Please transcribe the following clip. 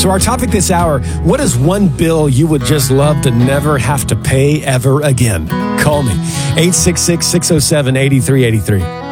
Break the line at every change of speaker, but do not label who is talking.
So our topic this hour, what is one bill you would just love to never have to pay ever again? Call me, 866-607-8383.